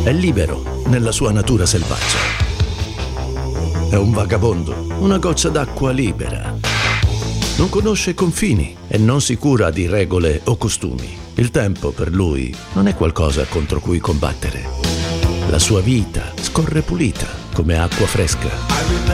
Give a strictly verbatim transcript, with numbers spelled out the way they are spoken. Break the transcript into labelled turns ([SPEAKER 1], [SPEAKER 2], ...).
[SPEAKER 1] È libero nella sua natura selvaggia. È un vagabondo, una goccia d'acqua libera. Non conosce confini e non si cura di regole o costumi. Il tempo per lui non è qualcosa contro cui combattere. La sua vita scorre pulita come acqua fresca.